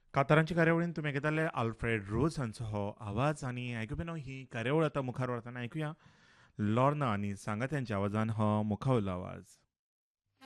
कातारांची कार्यावळीन तुम्ही ऐकताले आल्फ्रेड रोज हांचो हो आवाज आणि आयकुपेनो ही कार्यावळ आता मुखार वळताना ऐकूया लॉर्ना आणि सांगात्यांच्या आवाजान हो मुखावयलो आवाज.